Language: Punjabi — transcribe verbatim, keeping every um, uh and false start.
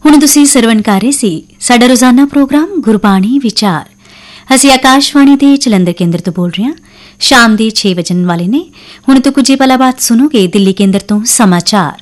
ਹੁਣ ਤੁਸੀਂ ਸਰਵਣ ਕਰ ਰਹੇ ਸੀ ਸਾਡਾ ਰੋਜ਼ਾਨਾ ਪ੍ਰੋਗਰਾਮ ਗੁਰਬਾਣੀ ਵਿਚਾਰ। ਅਸੀਂ ਆਕਾਸ਼ਵਾਣੀ ਦੇ ਜਲੰਧਰ ਕੇਂਦਰ ਤੋਂ ਬੋਲ ਰਹੇ ਹਾਂ। ਸ਼ਾਮ ਦੇ ਛੇ ਵਜਣ ਵਾਲੇ ਨੇ। ਹੁਣ ਤੋਂ ਕੁਝ ਹੀ ਪਲਾਂ ਬਾਅਦ ਸੁਣੋਗੇ ਦਿੱਲੀ ਕੇਂਦਰ ਤੋਂ ਸਮਾਚਾਰ।